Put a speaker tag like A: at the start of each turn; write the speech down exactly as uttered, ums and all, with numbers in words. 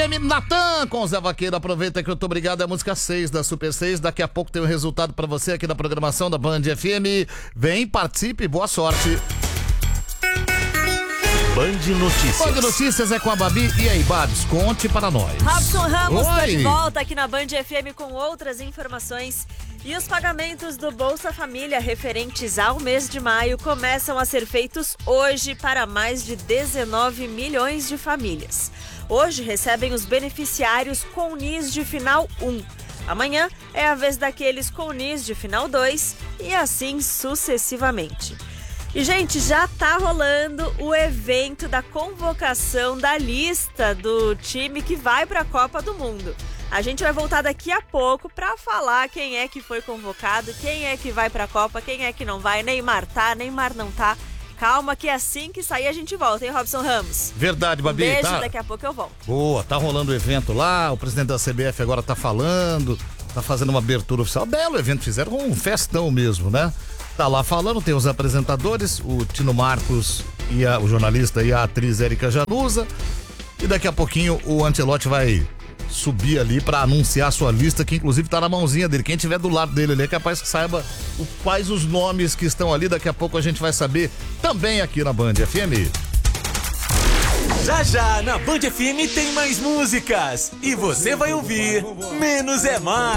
A: M, Natan com o Zé Vaqueiro. Aproveita que eu tô obrigado, é a música seis da Super seis. Daqui a pouco tem o resultado pra você aqui na programação da Band F M. Vem, participe, boa sorte.
B: Band Notícias.
A: Band Notícias é com a Babi. E aí, Babs, conte para nós.
C: Robson Ramos tá
A: Oi.
C: de volta aqui na Band F M com outras informações. E os pagamentos do Bolsa Família referentes ao mês de maio começam a ser feitos hoje para mais de dezenove milhões de famílias. Hoje recebem os beneficiários com N I S de final um. Amanhã é a vez daqueles com N I S de final dois e assim sucessivamente. E, gente, já tá rolando o evento da convocação da lista do time que vai para a Copa do Mundo. A gente vai voltar daqui a pouco para falar quem é que foi convocado, quem é que vai para a Copa, quem é que não vai. Neymar tá, Neymar não tá. Calma que assim que sair a gente volta, hein, Robson Ramos?
A: Verdade, Babi.
C: Um beijo,
A: tá...
C: daqui a pouco eu volto.
A: Boa, tá rolando o evento lá, o presidente da C B F agora tá falando, tá fazendo uma abertura oficial. Belo evento, fizeram um festão mesmo, né? Tá lá falando, tem os apresentadores, o Tino Marcos, e a, o jornalista e a atriz Érica Januza. E daqui a pouquinho o Ancelotti vai subir ali pra anunciar a sua lista, que inclusive tá na mãozinha dele. Quem tiver do lado dele ali é capaz que saiba o, quais os nomes que estão ali. Daqui a pouco a gente vai saber também aqui na Band F M.
B: Já já na Band F M tem mais músicas e você vai ouvir Menos é Mais.